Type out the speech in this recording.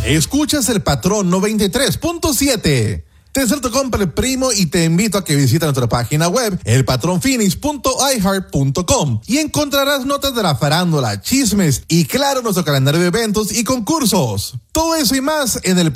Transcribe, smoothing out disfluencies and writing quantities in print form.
Escuchas El Patrón 93.7. Te inserto compra el primo y te invito a que visites nuestra página web, elpatronphoenix.iheart.com, y encontrarás notas de la farándula, chismes y claro, nuestro calendario de eventos y concursos. Todo eso y más en el